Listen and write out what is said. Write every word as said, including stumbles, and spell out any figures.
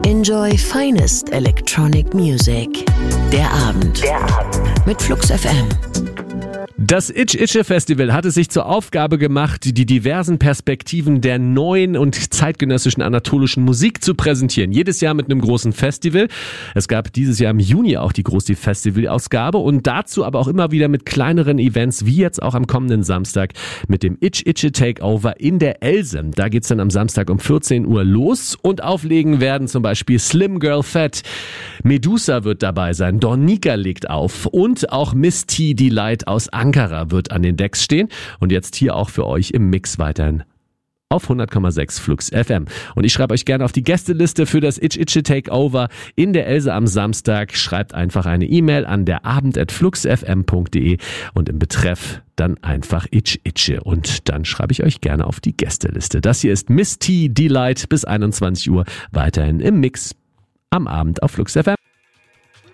Enjoy finest electronic music. Der Abend. Der Abend. Mit Flux F M. Das Itch-Itche-Festival hat es sich zur Aufgabe gemacht, die diversen Perspektiven der neuen und zeitgenössischen anatolischen Musik zu präsentieren. Jedes Jahr mit einem großen Festival. Es gab dieses Jahr im Juni auch die große Festivalausgabe und dazu aber auch immer wieder mit kleineren Events, wie jetzt auch am kommenden Samstag mit dem Itch-Itche-Takeover in der Else. Da geht's dann am Samstag um vierzehn Uhr los und auflegen werden zum Beispiel Slim Girl Fat, Medusa wird dabei sein, Dornika legt auf und auch Miss T Delight aus Ankara wird an den Decks stehen und jetzt hier auch für euch im Mix weiterhin auf hundert Komma sechs Flux F M. Und ich schreibe euch gerne auf die Gästeliste für das Itch-Itche Takeover in der Else am Samstag. Schreibt einfach eine E-Mail an derabend at fluxfm punkt de und im Betreff dann einfach Itch-Itche und dann schreibe ich euch gerne auf die Gästeliste. Das hier ist Miss T Delight bis einundzwanzig Uhr weiterhin im Mix am Abend auf Flux F M.